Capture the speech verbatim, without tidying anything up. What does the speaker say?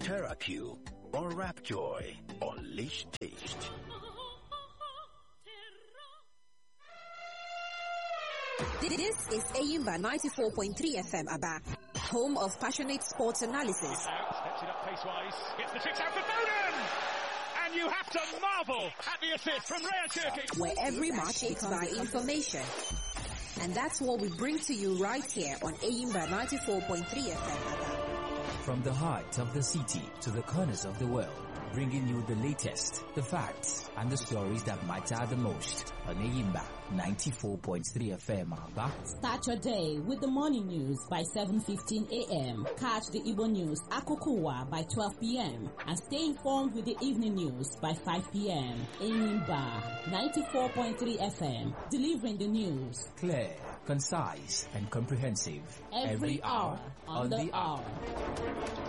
TerraQ or Rapjoy. Unleash taste. This is Ayimba ninety-four point three F M Aba, home of passionate sports analysis. Steps it up pace-wise, gets the six out for Foden! And you have to marvel at the assist from Raya Turki. Where every match is by information. And that's what we bring to you right here on Ayimba ninety-four point three F M Aba. From the heart of the city to the corners of the world, bringing you the latest, the facts, and the stories that matter the most on Ayimba ninety-four point three F M Aba. Start your day with the morning news by seven fifteen a m Catch the Igbo news Akokuwa by twelve p m and stay informed with the evening news by five p m Ayimba ninety-four point three F M, delivering the news. Clear, concise, and comprehensive. Every, Every hour, hour on, on the, the hour. hour.